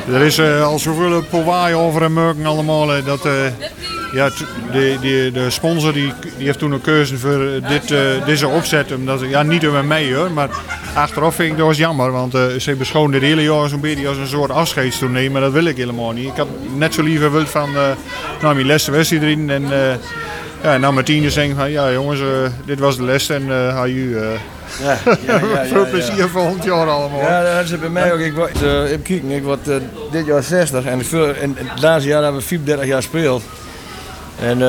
Er is al zoveel powaai over en merken allemaal. Dat, de sponsor die heeft toen een keuze voor deze opzet. Omdat, niet door mij hoor, maar achteraf vind ik dat was jammer. Want ze beschoon dit hele jaar zo'n beetje als een soort afscheidstournee. Maar dat wil ik helemaal niet. Ik had net zo liever wild van mijn laatste wedstrijd erin. En nou Martine zeggen van ja jongens, dit was de les en ga u veel plezier volgend jaar allemaal. Ja, dat is bij mij ook. Ik word dit jaar 60 en het laatste jaar hebben we 34 jaar gespeeld. En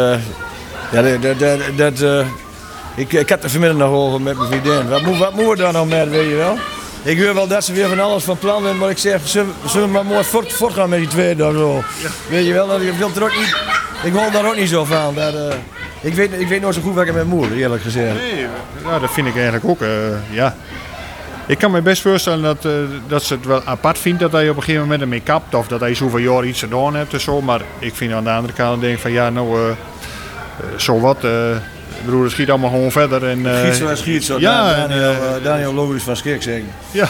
ik heb er vanmiddag nog over met mijn vriendin. Wat moeten we daar nou met, weet je wel? Ik hoor wel dat ze weer van alles van plan zijn, maar ik zeg, zullen we maar mooi voortgaan met die twee daar zo. Ja. Weet je wel, ik wil daar ook niet zo van. Ik weet nooit zo goed wat ik met moeder, eerlijk gezegd. Nee, dat vind ik eigenlijk ook, Ik kan me best voorstellen dat ze het wel apart vindt dat hij op een gegeven moment ermee kapt. Of dat hij zoveel jaar iets gedaan heeft en zo. Maar ik vind aan de andere kant denk van zo wat. Broer, schiet allemaal gewoon verder. Schiet zo. Ja, Daniel Logisch van Schik zeggen. Ja.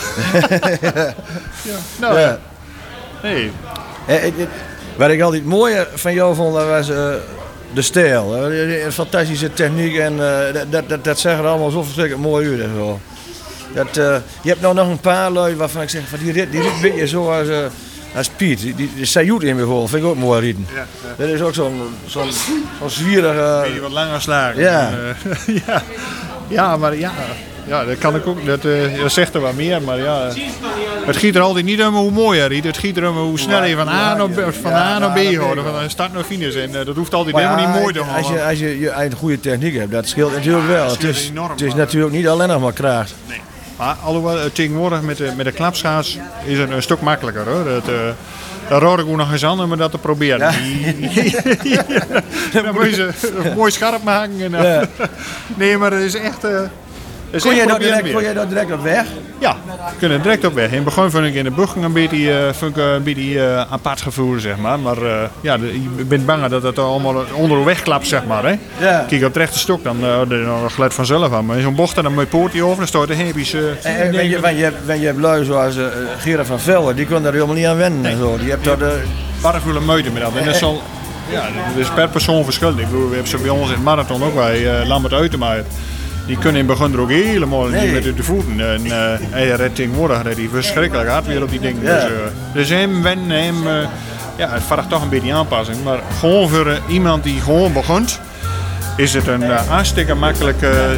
Nee. Wat ik altijd mooier van jou vond, dat was de stijl. Een fantastische techniek en dat zeggen er allemaal zo verschrikkelijk mooi uit. Zo. Je hebt nou nog een paar lui waarvan ik zeg, van die rit een beetje zoals Piet. Die Sayut in bijvoorbeeld, vind ik ook mooi rijden. Ja. Dat is ook zo'n zwierige... Beetje wat langer slagen. Ja. Maar dat kan ik ook. Dat zegt er wat meer, maar ja. Het giet er altijd niet om hoe mooi hij rijdt. Het giet er om hoe snel je van A naar B hoort. Van start naar finish. En dat hoeft altijd helemaal niet mooi te worden. Als je een goede techniek hebt, dat scheelt natuurlijk wel. Het is natuurlijk niet alleen nog maar kracht. Nee. Maar alhoewel tegenwoordig met de klapschaats is het een stuk makkelijker hoor. Daar hoor ik ook nog eens aan om dat te proberen. Ja. Dan moet je ze mooi scherp maken. Nee, maar het is echt... Kon jij dat direct op weg? Ja, we kunnen direct op weg. In het begin vond ik in de bochten een beetje apart gevoel, zeg maar. Maar je bent bang dat het allemaal onderweg klapt, zeg maar. Hè? Ja. Kijk op het rechte stok, dan glijdt vanzelf aan. Maar in zo'n bocht dan moet je poortje over, dan staat de heepies... Je hebt lui zoals Gerard van Velden, die kon daar helemaal niet aan wennen. En zo. Die hebt daar de... Barrevoele meute met dat. En dat is per persoon verschillend. Ik bedoel, we hebben ze bij ons in het marathon ook bij Lambert Uitemaaier. Die kunnen in het begin er ook helemaal niet met de voeten. En hij redt tegenwoordig die verschrikkelijk hard weer op die dingen. Ja. Dus hem wennen, het vraagt toch een beetje aanpassing. Maar gewoon voor iemand die gewoon begint, is het een hartstikke makkelijk